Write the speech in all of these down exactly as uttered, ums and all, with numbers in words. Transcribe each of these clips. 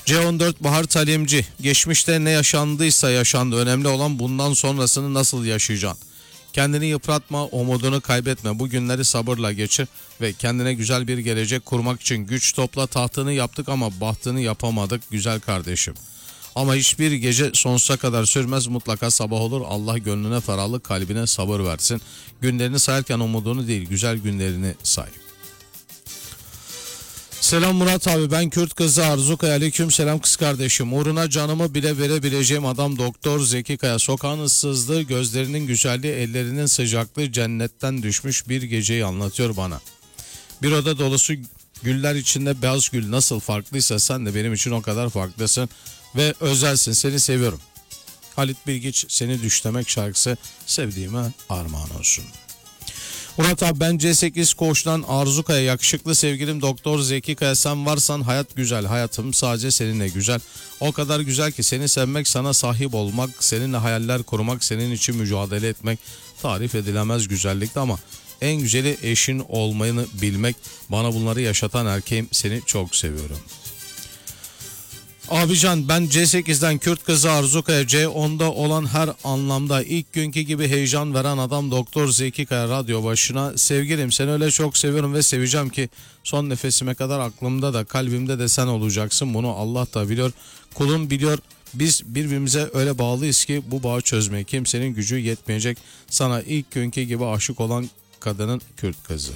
C on dört Bahar Talimci. Geçmişte ne yaşandıysa yaşandı. Önemli olan bundan sonrasını nasıl yaşayacaksın. Kendini yıpratma, umudunu kaybetme. Bu günleri sabırla geçir ve kendine güzel bir gelecek kurmak için güç topla. Tahtını yaptık ama bahtını yapamadık güzel kardeşim. Ama hiçbir gece sonsuza kadar sürmez, mutlaka sabah olur. Allah gönlüne ferahlık, kalbine sabır versin. Günlerini sayarken umudunu değil, güzel günlerini say. Selam Murat abi, ben Kürt kızı Arzu Kaya. Aleyküm selam kız kardeşim. Uğruna canımı bile verebileceğim adam Doktor Zeki Kaya. Sokağın ıssızlığı, gözlerinin güzelliği, ellerinin sıcaklığı cennetten düşmüş bir geceyi anlatıyor bana. Bir oda dolusu güller içinde beyaz gül nasıl farklıysa sen de benim için o kadar farklısın ve özelsin. Seni seviyorum. Halit Bilgiç Seni Düşlemek şarkısı sevdiğime armağan olsun. Murat abi, ben C sekiz Koç'tan Arzu Kaya. Yakışıklı sevgilim Doktor Zeki Kaya, sen varsan hayat güzel. Hayatım sadece seninle güzel. O kadar güzel ki seni sevmek, sana sahip olmak, seninle hayaller kurmak, senin için mücadele etmek tarif edilemez güzellikti ama en güzeli eşin olmayı bilmek. Bana bunları yaşatan erkeğim, seni çok seviyorum. Abican, ben C sekizden Kürt kızı Arzu Kaya. C onda olan her anlamda ilk günkü gibi heyecan veren adam Doktor Zeki Kaya radyo başına. Sevgilim, seni öyle çok seviyorum ve seveceğim ki son nefesime kadar aklımda da kalbimde de sen olacaksın. Bunu Allah da biliyor, kulum biliyor. Biz birbirimize öyle bağlıyız ki bu bağı çözmeye kimsenin gücü yetmeyecek. Sana ilk günkü gibi aşık olan kadının Kürt kızı.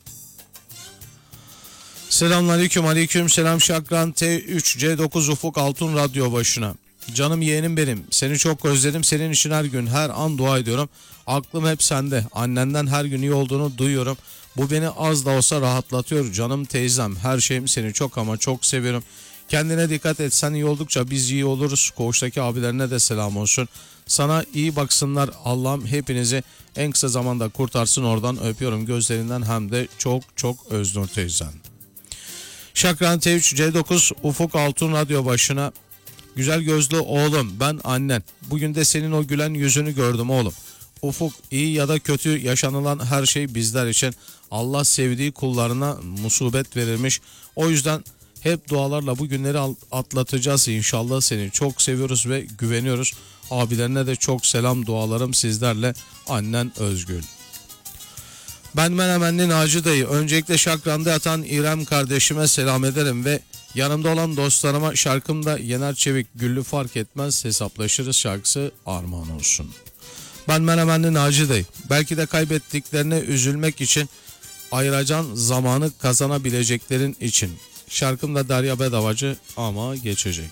Selamünaleyküm, aleyküm selam Şakran. T üç C dokuz Ufuk Altun radyo başına. Canım yeğenim benim, seni çok özledim, senin için her gün her an dua ediyorum. Aklım hep sende, annenden her gün iyi olduğunu duyuyorum. Bu beni az da olsa rahatlatıyor. Canım teyzem, her şeyim, seni çok ama çok seviyorum. Kendine dikkat et, sen iyi oldukça biz iyi oluruz. Koğuştaki abilerine de selam olsun. Sana iyi baksınlar, Allah'ım hepinizi en kısa zamanda kurtarsın, oradan öpüyorum gözlerinden, hem de çok çok Öznur teyzen. Şakran T üç C dokuz Ufuk Altun radyo başına. Güzel gözlü oğlum, ben annen. Bugün de senin o gülen yüzünü gördüm oğlum. Ufuk, iyi ya da kötü yaşanılan her şey bizler için. Allah sevdiği kullarına musibet verirmiş. O yüzden hep dualarla bu günleri atlatacağız inşallah. Seni çok seviyoruz ve güveniyoruz. Abilerine de çok selam, dualarım sizlerle. Annen Özgül. Ben Menemenli Naci dayı. Öncelikle Şakran'da yatan İrem kardeşime selam ederim ve yanımda olan dostlarıma şarkımda Yener Çevik Güllü fark etmez hesaplaşırız şarkısı armağan olsun. Ben Menemenli Naci dayı. Belki de kaybettiklerine üzülmek için ayıracağın zamanı kazanabileceklerin için. Şarkımda Derya Bedavacı ama geçecek.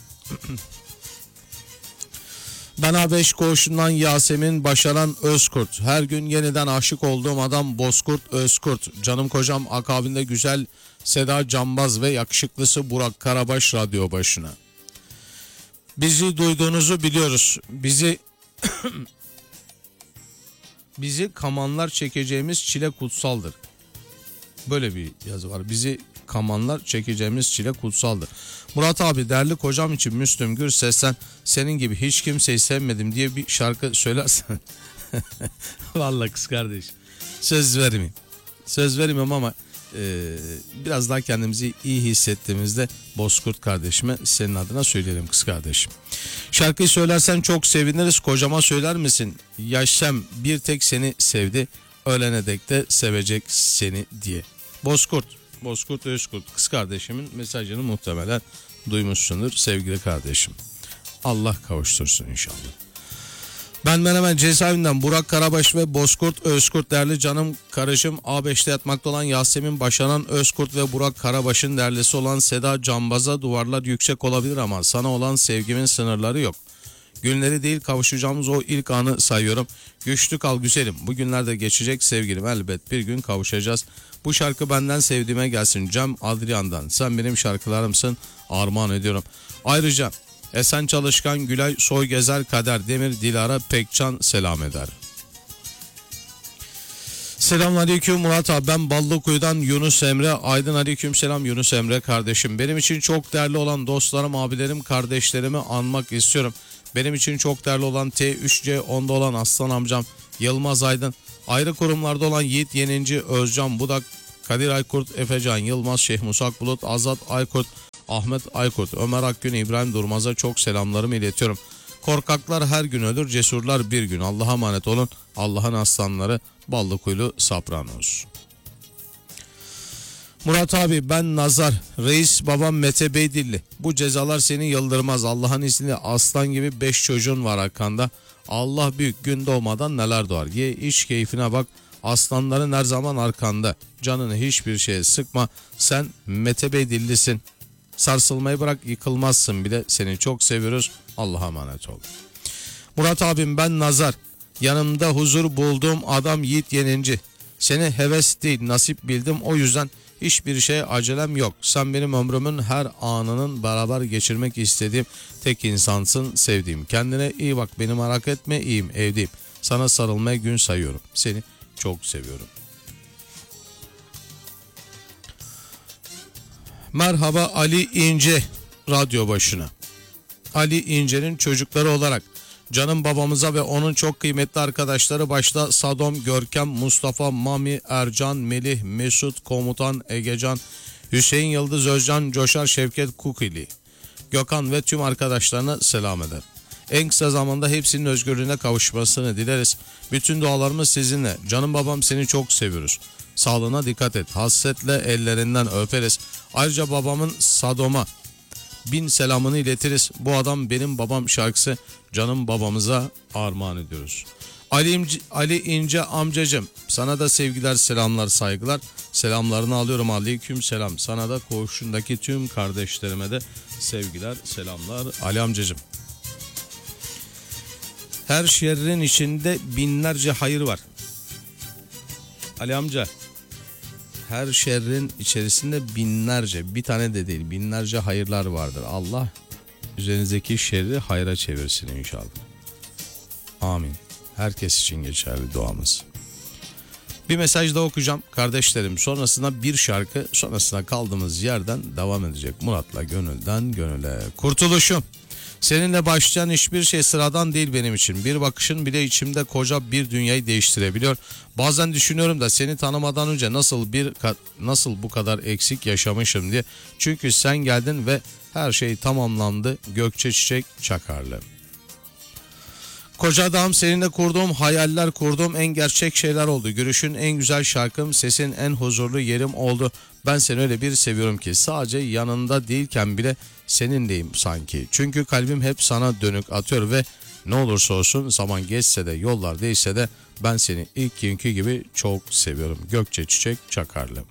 Ben A beş koğuşundan Yasemin Başaran Özkurt. Her gün yeniden aşık olduğum adam Bozkurt Özkurt. Canım kocam akabinde güzel Seda Cambaz ve yakışıklısı Burak Karabaş radyo başına. Bizi duyduğunuzu biliyoruz. Bizi bizi kamanlar çekeceğimiz çile kutsaldır. Böyle bir yazı var. Bizi kamanlar çekeceğimiz çile kutsaldır. Murat abi, değerli kocam için Müslüm Gürses'ten senin gibi hiç kimseyi sevmedim diye bir şarkı söylersen. Vallahi kız kardeş, söz vermeyeyim. Söz vermeyeyim ama e, biraz daha kendimizi iyi hissettiğimizde Bozkurt kardeşime senin adına söyleyelim kız kardeşim. Şarkıyı söylersen çok seviniriz. Kocama söyler misin? Yaşam bir tek seni sevdi, ölene dek de sevecek seni diye. Bozkurt. Bozkurt Özkurt kız kardeşimin mesajını muhtemelen duymuşsundur sevgili kardeşim. Allah kavuştursun inşallah. Ben ben hemen cezaevinden Burak Karabaş ve Bozkurt Özkurt değerli canım karıcığım. A beşte yatmakta olan Yasemin Başaran Özkurt ve Burak Karabaş'ın değerlisi olan Seda Cambaz'a duvarlar yüksek olabilir ama sana olan sevgimin sınırları yok. Günleri değil, kavuşacağımız o ilk anı sayıyorum. Güçlü kal güzelim. Bugünlerde geçecek sevgilim. Elbet bir gün kavuşacağız. Bu şarkı benden sevdiğime gelsin. Cem Adrian'dan. Sen benim şarkılarımsın. Armağan ediyorum. Ayrıca Esen Çalışkan, Gülay Soygezer, Kader Demir, Dilara Pekcan selam eder. Selamünaleyküm Murat abi, ben Ballıkuyu'dan Yunus Emre Aydın. Aleyküm selam Yunus Emre kardeşim. Benim için çok değerli olan dostlarım, abilerim, kardeşlerimi anmak istiyorum. Benim için çok değerli olan T üç C onda olan Aslan amcam Yılmaz Aydın. Ayrı kurumlarda olan Yiğit Yeninci, Özcan Budak, Kadir Aykurt, Efecan Yılmaz, Şeyh Musak Bulut, Azat Aykurt, Ahmet Aykurt, Ömer Akgün, İbrahim Durmaz'a çok selamlarımı iletiyorum. Korkaklar her gün ölür, cesurlar bir gün. Allah'a emanet olun. Allah'ın aslanları, ballı kuyulu Sopranos. Murat abi, ben Nazar. Reis babam Mete Beydilli. Bu cezalar seni yıldırmaz. Allah'ın izniyle aslan gibi beş çocuğun var hakkında. Allah büyük, gün doğmadan neler doğar. Ye iç keyfine bak. Aslanların her zaman arkanda. Canını hiçbir şeye sıkma. Sen Mete Beydillisin. Sarsılmayı bırak, yıkılmazsın bile. Seni çok seviyoruz. Allah'a emanet ol. Murat abim, ben Nazar. Yanımda huzur bulduğum adam Yiğit Yeninci. Seni heves değil nasip bildim, o yüzden hiçbir şeye acelem yok. Sen benim ömrümün her anının beraber geçirmek istediğim tek insansın, sevdiğim. Kendine iyi bak, beni merak etme, iyiyim, evdeyim. Sana sarılmaya gün sayıyorum. Seni çok seviyorum. Merhaba Ali İnce radyo başına. Ali İnce'nin çocukları olarak canım babamıza ve onun çok kıymetli arkadaşları başta Sadom, Görkem, Mustafa, Mami, Ercan, Melih, Mesut, Komutan, Egecan, Hüseyin Yıldız, Özcan, Coşar, Şevket, Kukili, Gökhan ve tüm arkadaşlarına selam eder. En kısa zamanda hepsinin özgürlüğüne kavuşmasını dileriz. Bütün dualarımız sizinle. Canım babam, seni çok seviyoruz. Sağlığına dikkat et. Hasretle ellerinden öperiz. Ayrıca babamın Sadom'a bin selamını iletiriz. Bu adam benim babam şarkısı canım babamıza armağan ediyoruz. Ali, İnce, Ali İnce amcacım, sana da sevgiler, selamlar, saygılar. Selamlarını alıyorum. Aleyküm selam. Sana da koğuşundaki tüm kardeşlerime de sevgiler, selamlar Ali amcacım. Her şerrin içinde binlerce hayır var. Ali amca, her şerrin içerisinde binlerce, bir tane de değil, binlerce hayırlar vardır. Allah üzerinizdeki şerri hayra çevirsin inşallah. Amin. Herkes için geçerli duamız. Bir mesaj daha okuyacağım kardeşlerim. Sonrasında bir şarkı, sonrasında kaldığımız yerden devam edecek. Murat'la gönülden gönüle. Kurtuluşum. Seninle başlayan hiçbir şey sıradan değil benim için. Bir bakışın bile içimde koca bir dünyayı değiştirebiliyor. Bazen düşünüyorum da seni tanımadan önce nasıl bir nasıl bu kadar eksik yaşamışım diye. Çünkü sen geldin ve her şey tamamlandı. Gökçe Çiçek Çakarlı. Koca adam, seninle kurduğum hayaller, kurduğum en gerçek şeyler oldu. Görüşün en güzel şarkım, sesin en huzurlu yerim oldu. Ben seni öyle bir seviyorum ki sadece yanında değilken bile seninleyim sanki. Çünkü kalbim hep sana dönük atıyor ve ne olursa olsun, zaman geçse de yollar değişse de ben seni ilk günkü gibi çok seviyorum. Gökçe Çiçek Çakarlı.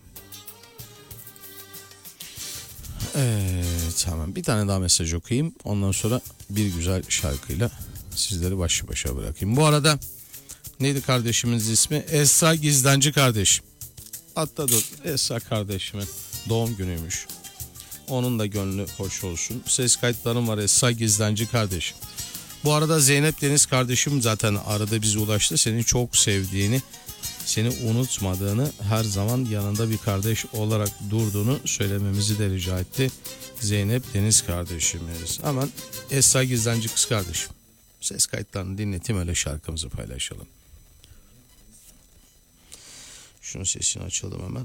Evet, tamam, bir tane daha mesaj okuyayım. Ondan sonra bir güzel şarkıyla sizleri baş başa bırakayım. Bu arada neydi kardeşimiz ismi? Esra Gizlenci kardeşim. Hatta dur, Esra kardeşimin doğum günüymüş. Onun da gönlü hoş olsun. Ses kayıtlarım var Esra Gizlenci kardeşim. Bu arada Zeynep Deniz kardeşim zaten arada bize ulaştı. Seni çok sevdiğini, seni unutmadığını, her zaman yanında bir kardeş olarak durduğunu söylememizi de rica etti. Zeynep Deniz kardeşimiz. Hemen Esra Gizlenci kız kardeşim. Ses kayıtlarını dinleteyim, öyle şarkımızı paylaşalım. Şunun sesini açalım hemen.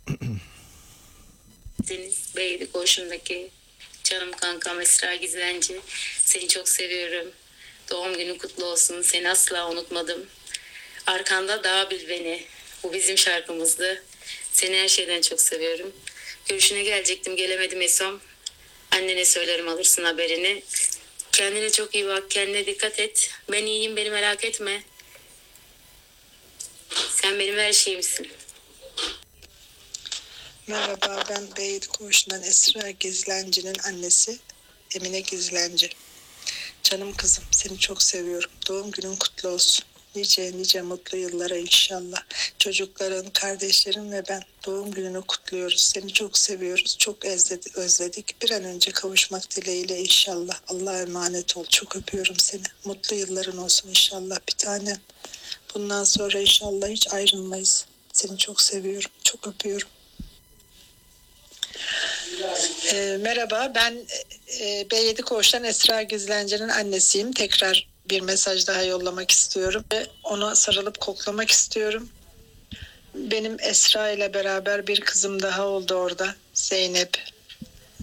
Deniz Beyli koğuşundaki canım kankam Esra Gizlenci. Seni çok seviyorum. Doğum günün kutlu olsun. Seni asla unutmadım. Arkanda daha bil beni. Bu bizim şarkımızdı. Seni her şeyden çok seviyorum. Görüşüne gelecektim, gelemedim Esom. Annene söylerim, alırsın haberini. Kendine çok iyi bak. Kendine dikkat et. Ben iyiyim, beni merak etme. Sen benim her şeyimsin. Merhaba, ben Beyli Koğuşu'ndan Esra Gizlenci'nin annesi Emine Gizlenci. Canım kızım, seni çok seviyorum. Doğum günün kutlu olsun. Nice nice mutlu yıllara inşallah. Çocukların, kardeşlerin ve ben doğum gününü kutluyoruz. Seni çok seviyoruz. Çok özledik. özledik. Bir an önce kavuşmak dileğiyle inşallah. Allah'a emanet ol. Çok öpüyorum seni. Mutlu yılların olsun inşallah bir tanem. Bundan sonra inşallah hiç ayrılmayız. Seni çok seviyorum. Çok öpüyorum. E, merhaba, ben e, B yedi Koğuş'tan Esra Gizlenci'nin annesiyim. Tekrar bir mesaj daha yollamak istiyorum ve ona sarılıp koklamak istiyorum. Benim Esra ile beraber bir kızım daha oldu orada, Zeynep.